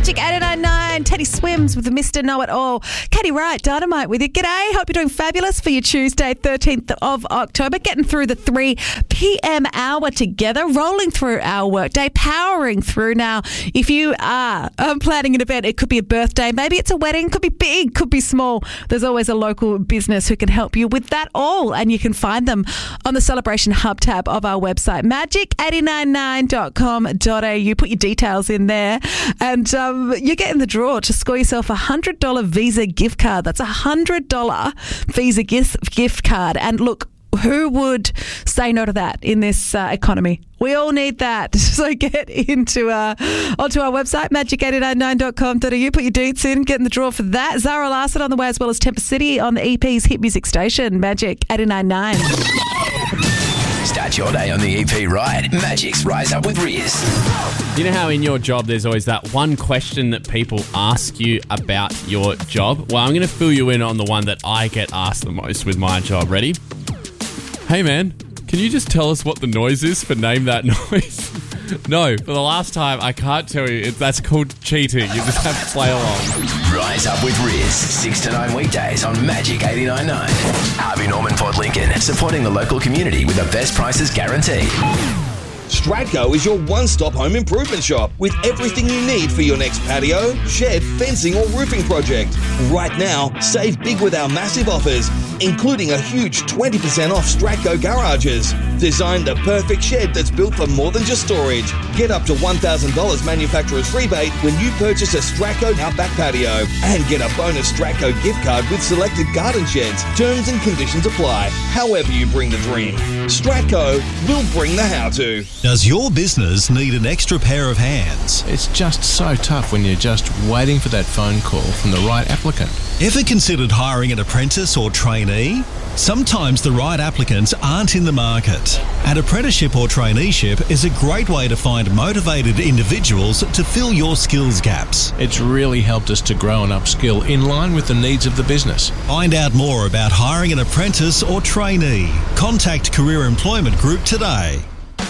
Magic 899. Teddy Swims with the Mr. Know-It-All. Katie Wright, Dynamite with you. G'day. Hope you're doing fabulous for your Tuesday, 13th of October. Getting through the 3 p.m. hour together, rolling through our workday, powering through. Now, if you are planning an event, it could be a birthday, maybe it's a wedding, could be big, could be small. There's always a local business who can help you with that all, and you can find them on the Celebration Hub tab of our website, magic899.com.au. Put your details in there, and you get in the draw to score yourself a $100 Visa gift card. That's a $100 Visa gift card. And look, who would say no to that in this economy? We all need that. So get onto our website, magic899.com.au. Put your deets in, get in the draw for that. Zara Larsson on the way, as well as Temper City on the EP's hit music station, Magic 899. Start your day on the EP right. Magic's Rise Up with Riz. You know how in your job there's always that one question that people ask you about your job? Well, I'm going to fill you in on the one that I get asked the most with my job. Ready? Hey man, can you just tell us what the noise is for Name That Noise? No, for the last time, I can't tell you. That's called cheating. You just have to play along. Rise Up with Riz, 6 to 9 weekdays on Magic 89.9. Harvey Norman Port Lincoln, supporting the local community with the best prices guaranteed. Stratco is your one-stop home improvement shop with everything you need for your next patio, shed, fencing or roofing project. Right now, save big with our massive offers, including a huge 20% off Stratco garages. Design the perfect shed that's built for more than just storage. Get up to $1,000 manufacturer's rebate when you purchase a Stratco Outback patio, and get a bonus Stratco gift card with selected garden sheds. Terms and conditions apply. However you bring the dream, Stratco will bring the how-to. Does your business need an extra pair of hands? It's just so tough when you're just waiting for that phone call from the right applicant. Ever considered hiring an apprentice or trainee? Sometimes the right applicants aren't in the market. An apprenticeship or traineeship is a great way to find motivated individuals to fill your skills gaps. It's really helped us to grow and upskill in line with the needs of the business. Find out more about hiring an apprentice or trainee. Contact Career Employment Group today.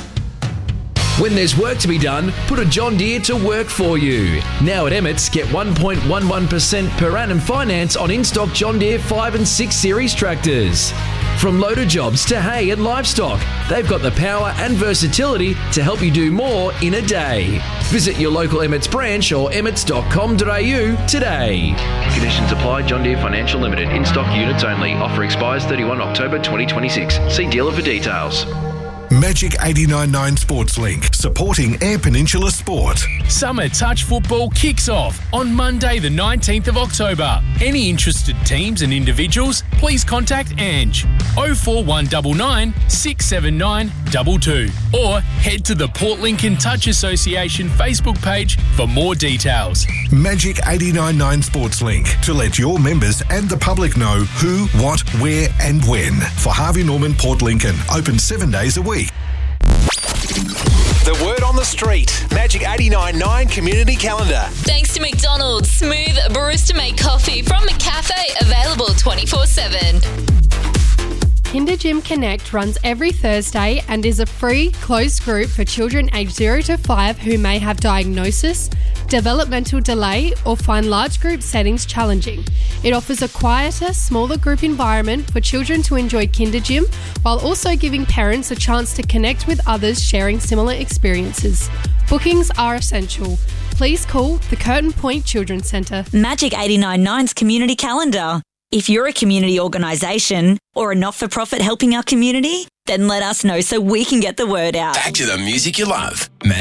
When there's work to be done, put a John Deere to work for you. Now at Emmett's, get 1.11% per annum finance on in-stock John Deere 5 and 6 Series tractors. From loader jobs to hay and livestock, they've got the power and versatility to help you do more in a day. Visit your local Emmett's branch or emmets.com.au today. Conditions apply. John Deere Financial Limited. In-stock units only. Offer expires 31 October 2026. See dealer for details. Magic 89.9 Sports Link, supporting Eyre Peninsula Sport. Summer Touch Football kicks off on Monday the 19th of October. Any interested teams and individuals, please contact Ange 04199 679 22 or head to the Port Lincoln Touch Association Facebook page for more details. Magic 89.9 Sports Link, to let your members and the public know who, what, where and when. For Harvey Norman Port Lincoln, open 7 days a week. The word on the street. Magic 89.9 Community Calendar. Thanks to McDonald's. Smooth barista-made coffee from McCafe. Available 24/7. Kinder Gym Connect runs every Thursday and is a free, closed group for children aged 0 to 5 who may have diagnosis, developmental delay, or find large group settings challenging. It offers a quieter, smaller group environment for children to enjoy Kinder Gym, while also giving parents a chance to connect with others sharing similar experiences. Bookings are essential. Please call the Curtin Point Children's Centre. Magic 89.9's Community Calendar. If you're a community organisation or a not-for-profit helping our community, then let us know so we can get the word out. Back to the music you love.